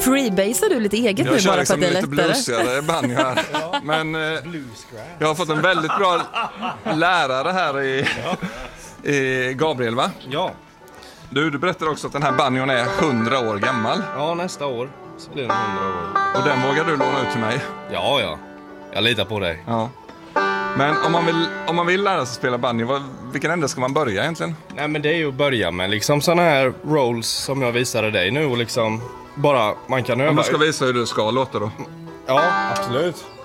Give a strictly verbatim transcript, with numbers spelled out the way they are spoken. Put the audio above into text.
freebasar du lite eget jag nu bara liksom för att det är lite lättare? bluesigare banjo här. ja. Men eh, jag har fått en väldigt bra lärare här i, i Gabriel, va? Ja. Du, du berättar också att den här banjon är hundra år gammal. Ja, nästa år så blir den hundra år. Och den vågar du låna ut till mig? Ja, ja. Jag litar på dig. Ja. Men om man vill, om man vill lära sig spela banjo, vad, vilken ände ska man börja egentligen? Nej, men det är ju att börja med liksom såna här rolls som jag visade dig nu och liksom bara man kan öva. Om du ska visa hur du ska låta då. Ja, absolut.